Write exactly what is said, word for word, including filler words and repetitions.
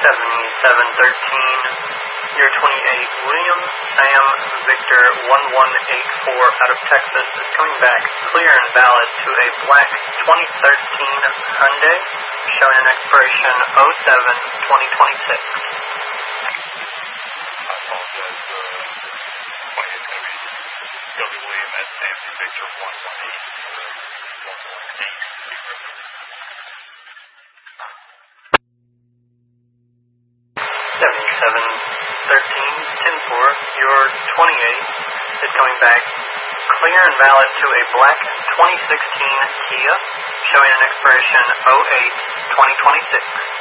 seventy-seven thirteen, year twenty-eight, William Sam Victor one one eight four out of Texas is coming back clear and valid to a black twenty thirteen Hyundai, showing an expiration oh seven twenty twenty-six. I apologize. Uh, twenty-eight is going to be W. William at Nancy Victor one one eight. one one eight. seventy-seven thirteen ten four, your twenty-eight is coming back clear and valid to a black twenty sixteen Kia, showing an expiration oh eight twenty twenty-six.